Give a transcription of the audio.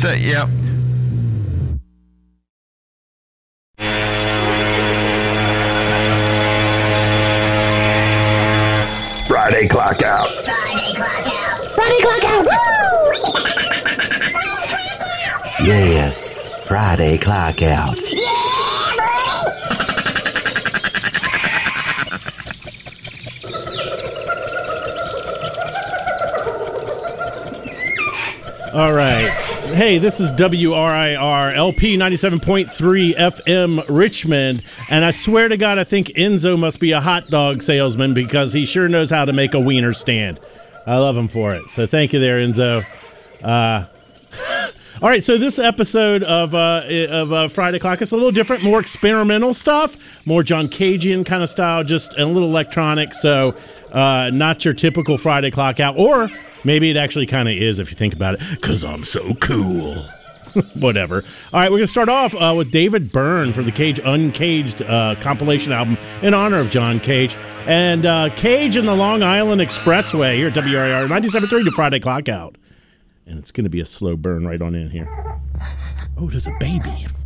set, yep. Friday clock out. Friday clock out. Friday clock out. Woo! Yes, Friday clock out. Yeah, buddy! All right. Hey, this is WRIR LP 97.3 FM Richmond, and I swear to God, I think Enzo must be a hot dog salesman because he sure knows how to make a wiener stand. I love him for it. So thank you there, Enzo. All right, so this episode of Friday Clock is a little different, more experimental stuff, more John Cagean kind of style, just a little electronic, so not your typical Friday Clock out, or maybe it actually kind of is if you think about it, because I'm so cool. Whatever. All right, we're going to start off with David Byrne from the Cage Uncaged compilation album in honor of John Cage. And Cage and the Long Island Expressway here at WRIR 97.3 to Friday Clock Out. And it's going to be a slow burn right on in here. Oh, there's a baby.